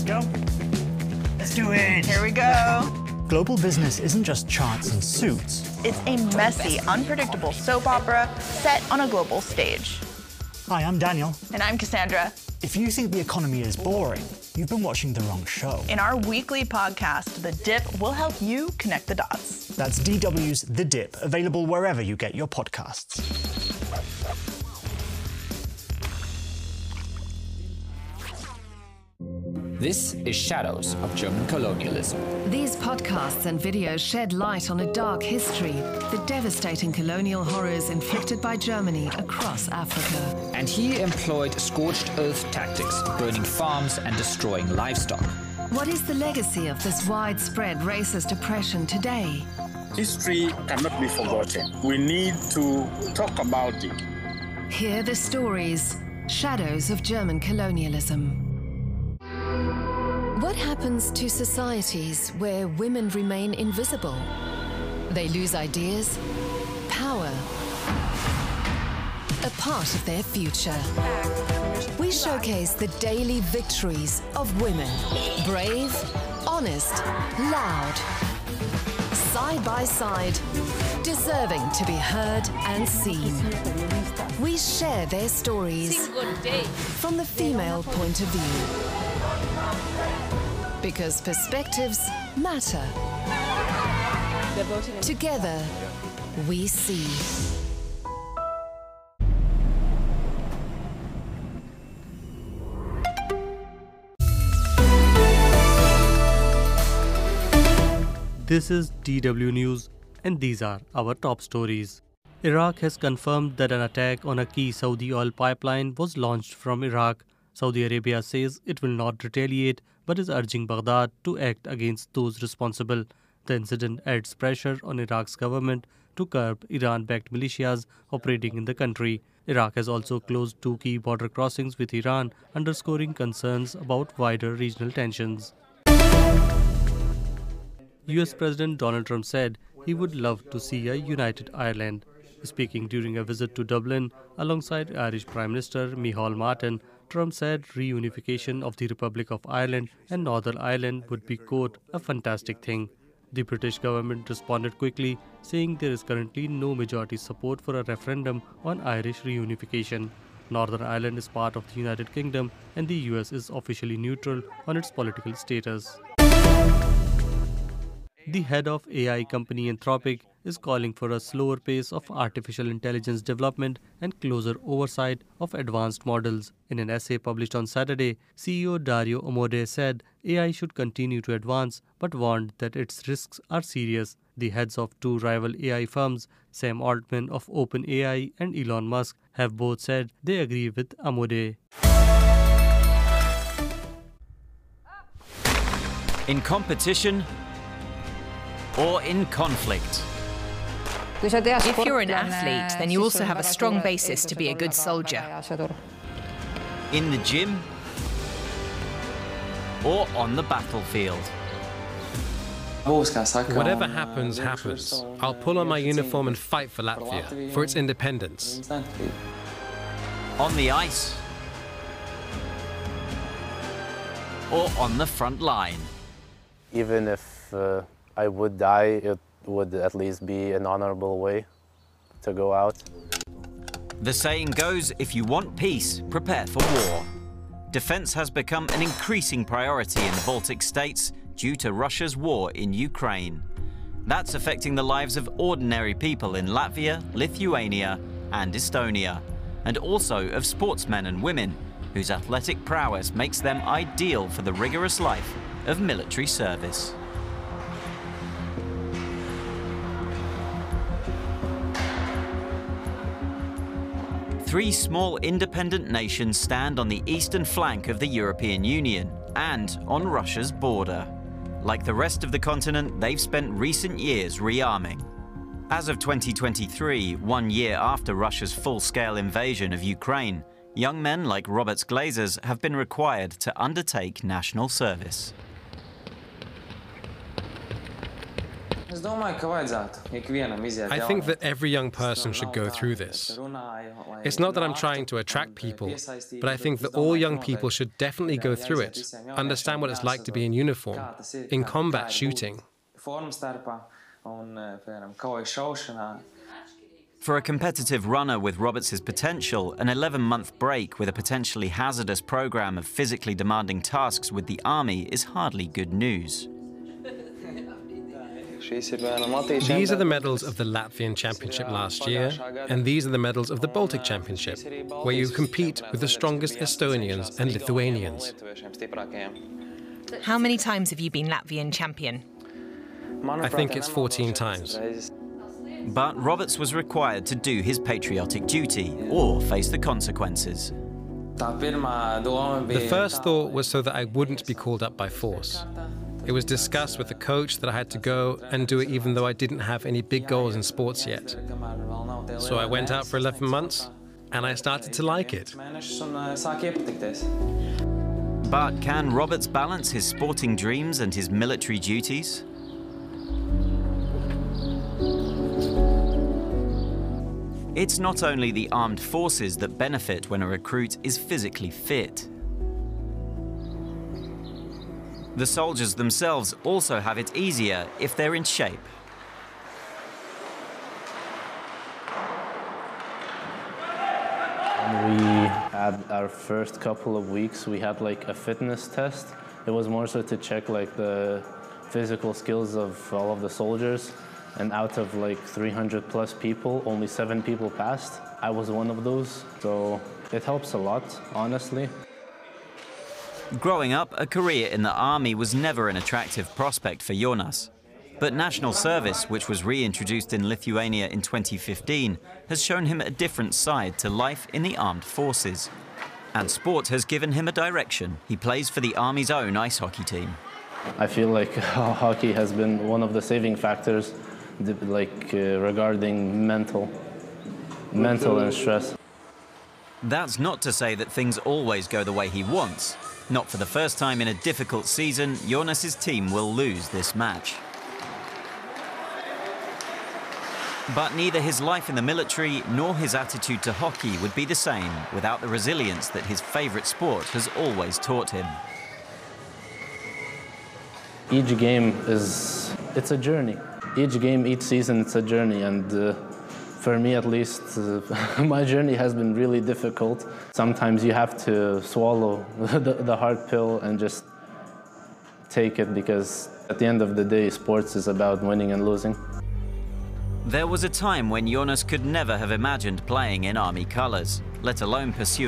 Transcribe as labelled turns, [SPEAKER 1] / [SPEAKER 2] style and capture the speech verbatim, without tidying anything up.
[SPEAKER 1] go. Let's do it.
[SPEAKER 2] Here we go.
[SPEAKER 1] Global business isn't just charts and suits.
[SPEAKER 2] It's a messy, unpredictable soap opera set on a global stage.
[SPEAKER 1] Hi, I'm Daniel.
[SPEAKER 2] And I'm Cassandra.
[SPEAKER 1] If you think the economy is boring, you've been watching the wrong show.
[SPEAKER 2] In our weekly podcast, The Dip, we'll help you connect the dots.
[SPEAKER 1] That's D W's The Dip, available wherever you get your podcasts.
[SPEAKER 3] This is Shadows of German Colonialism.
[SPEAKER 4] These podcasts and videos shed light on a dark history, the devastating colonial horrors inflicted by Germany across Africa.
[SPEAKER 3] And he employed scorched earth tactics, burning farms and destroying livestock.
[SPEAKER 4] What is the legacy of this widespread racist oppression today?
[SPEAKER 5] History cannot be forgotten. We need to talk about it.
[SPEAKER 4] Hear the stories, Shadows of German Colonialism. What happens to societies where women remain invisible? They lose ideas, power, a part of their future. We showcase the daily victories of women. Brave, honest, loud. Side by side, deserving to be heard and seen. We share their stories from the female point of view. Because perspectives matter. Together, we see.
[SPEAKER 6] This is D W News, and these are our top stories. Iraq has confirmed that an attack on a key Saudi oil pipeline was launched from Iraq. Saudi Arabia says it will not retaliate, but is urging Baghdad to act against those responsible. The incident adds pressure on Iraq's government to curb Iran-backed militias operating in the country. Iraq has also closed two key border crossings with Iran, underscoring concerns about wider regional tensions. U S President Donald Trump said he would love to see a united Ireland. Speaking during a visit to Dublin alongside Irish Prime Minister Micheál Martin, Trump said reunification of the Republic of Ireland and Northern Ireland would be, quote, a fantastic thing. The British government responded quickly, saying there is currently no majority support for a referendum on Irish reunification. Northern Ireland is part of the United Kingdom, and the U S is officially neutral on its political status. The head of A I company Anthropic is calling for a slower pace of artificial intelligence development and closer oversight of advanced models. In an essay published on Saturday, C E O Dario Amodei said A I should continue to advance but warned that its risks are serious. The heads of two rival A I firms, Sam Altman of OpenAI and Elon Musk, have both said they agree with Amodei.
[SPEAKER 7] In competition or in conflict?
[SPEAKER 8] If you're an athlete, then you also have a strong basis to be a good soldier.
[SPEAKER 7] In the gym or on the battlefield?
[SPEAKER 9] Whatever happens, happens. I'll pull on my uniform and fight for Latvia, for its independence.
[SPEAKER 7] On the ice or on the front line?
[SPEAKER 10] Even if uh, I would die, it would at least be an honorable way to go out.
[SPEAKER 7] The saying goes, if you want peace, prepare for war. Defense has become an increasing priority in the Baltic states due to Russia's war in Ukraine. That's affecting the lives of ordinary people in Latvia, Lithuania, and Estonia, and also of sportsmen and women whose athletic prowess makes them ideal for the rigorous life of military service. Three small independent nations stand on the eastern flank of the European Union and on Russia's border. Like the rest of the continent, they've spent recent years rearming. As of twenty twenty-three, one year after Russia's full-scale invasion of Ukraine, young men like Roberts Glazers have been required to undertake national service.
[SPEAKER 9] I think that every young person should go through this. It's not that I'm trying to attract people, but I think that all young people should definitely go through it, understand what it's like to be in uniform, in combat shooting.
[SPEAKER 7] For a competitive runner with Roberts' potential, an eleven-month break with a potentially hazardous program of physically demanding tasks with the army is hardly good news.
[SPEAKER 9] These are the medals of the Latvian Championship last year, and these are the medals of the Baltic Championship, where you compete with the strongest Estonians and Lithuanians.
[SPEAKER 8] How many times have you been Latvian champion?
[SPEAKER 9] I think it's fourteen times.
[SPEAKER 7] But Roberts was required to do his patriotic duty or face the consequences.
[SPEAKER 9] The first thought was so that I wouldn't be called up by force. It was discussed with the coach that I had to go and do it even though I didn't have any big goals in sports yet. So I went out for eleven months and I started to like it.
[SPEAKER 7] But can Roberts balance his sporting dreams and his military duties? It's not only the armed forces that benefit when a recruit is physically fit. The soldiers themselves also have it easier if they're in shape.
[SPEAKER 10] When we had our first couple of weeks, we had like a fitness test. It was more so to check like the physical skills of all of the soldiers. And out of like three hundred plus people, only seven people passed. I was one of those, so it helps a lot, honestly.
[SPEAKER 7] Growing up, a career in the army was never an attractive prospect for Jonas. But national service, which was reintroduced in Lithuania in twenty fifteen, has shown him a different side to life in the armed forces. And sport has given him a direction. He plays for the army's own ice hockey team.
[SPEAKER 10] I feel like hockey has been one of the saving factors, like uh, regarding mental, mental and stress.
[SPEAKER 7] That's not to say that things always go the way he wants. Not for the first time in a difficult season, Jonas's team will lose this match. But neither his life in the military nor his attitude to hockey would be the same without the resilience that his favourite sport has always taught him.
[SPEAKER 10] Each game is, it's a journey. Each game, each season, it's a journey, and uh, for me at least, uh, my journey has been really difficult. Sometimes you have to swallow the, the hard pill and just take it, because at the end of the day, sports is about winning and losing.
[SPEAKER 7] There was a time when Jonas could never have imagined playing in army colours, let alone pursue